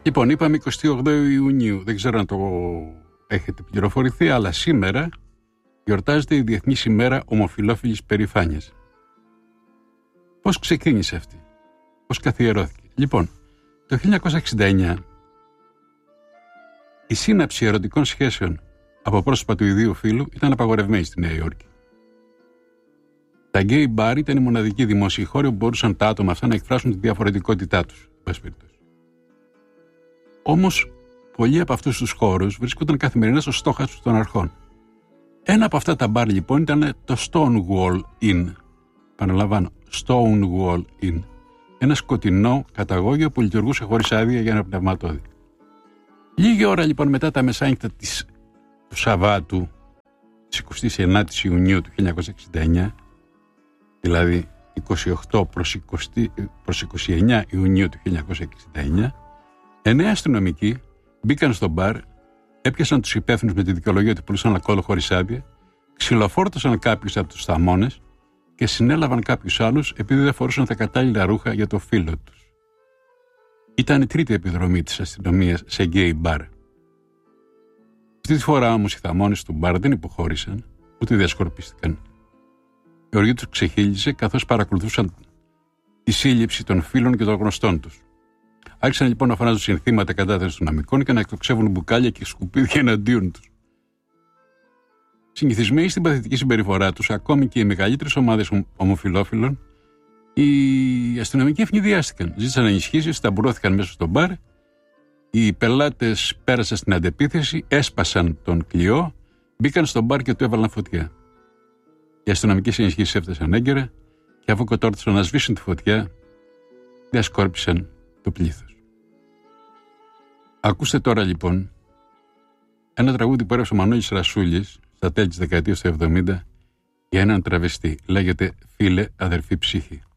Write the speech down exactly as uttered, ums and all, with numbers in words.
Λοιπόν, είπαμε εικοστή όγδοη Ιουνίου. Δεν ξέρω αν το έχετε πληροφορηθεί, αλλά σήμερα γιορτάζεται η Διεθνής ημέρα ομοφυλόφιλης περηφάνειας. Πώς ξεκίνησε αυτή, πώς καθιερώθηκε? Λοιπόν, το χίλια εννιακόσια εξήντα εννιά η σύναψη ερωτικών σχέσεων από πρόσωπα του ιδίου φύλου ήταν απαγορευμένη στη Νέα Υόρκη. Τα γκέι μπάρ ήταν οι μοναδικοί δημόσιοι χώροι που μπορούσαν τα άτομα αυτά να εκφράσουν τη διαφορετικότητά τους. Όμως, πολλοί από αυτούς τους χώρους βρίσκονταν καθημερινά στο στόχαστρο των αρχών. Ένα από αυτά τα μπάρ λοιπόν ήταν το Stonewall Inn. Παναλαμβάνω, Stonewall Inn. Ένα σκοτεινό καταγόγιο που λειτουργούσε χωρίς άδεια για ένα πνευματώδη. Λίγη ώρα λοιπόν μετά τα μεσάνυχτα της, του Σαββάτου, της εικοστής ενάτης Ιουνίου του χίλια εννιακόσια εξήντα εννιά, δηλαδή είκοσι οκτώ προς είκοσι εννιά Ιουνίου του χίλια εννιακόσια εξήντα εννιά, εννέα αστυνομικοί μπήκαν στο μπαρ, έπιασαν τους υπεύθυνους με τη δικαιολογία ότι πουλούσαν αλκοόλ χωρίς άδεια, ξυλοφόρτωσαν κάποιους από τους θαμώνες και συνέλαβαν κάποιους άλλους επειδή δεν φορούσαν τα κατάλληλα ρούχα για το φύλο τους. Ήταν η τρίτη επιδρομή της αστυνομίας σε γκέι μπαρ. Αυτή τη φορά όμως οι θαμώνες του μπαρ δεν υποχώρησαν, ούτε διασκορπίστηκαν. Η οργή τους ξεχύλιζε καθώς παρακολουθούσαν τη σύλληψη των φίλων και των γνωστών τους. Άρχισαν λοιπόν να φωνάζουν συνθήματα κατά των αστυνομικών και να εκτοξεύουν μπουκάλια και σκουπίδια εναντίον τους. Συνηθισμένοι στην παθητική συμπεριφορά τους, ακόμη και οι μεγαλύτερες ομάδες ομοφυλόφιλων, οι αστυνομικοί ευνηδιάστηκαν. Ζήτησαν ενισχύσεις, ταμπουρώθηκαν μέσα στο μπαρ. Οι πελάτες πέρασαν στην αντεπίθεση, έσπασαν τον κλειό, μπήκαν στο μπαρ και του έβαλαν φωτιά. Οι αστυνομικές ενισχύσεις έφτασαν έγκαιρα και αφού κοτόρθωσαν να σβήσουν τη φωτιά, διασκόρπισαν το πλήθος. Ακούστε τώρα λοιπόν ένα τραγούδι που έγραψε ο Μανώλης Ρασούλης στα τέλη της δεκαετίας του εβδομήντα για έναν τραβεστή. Λέγεται «Φίλε, αδερφή ψύχη».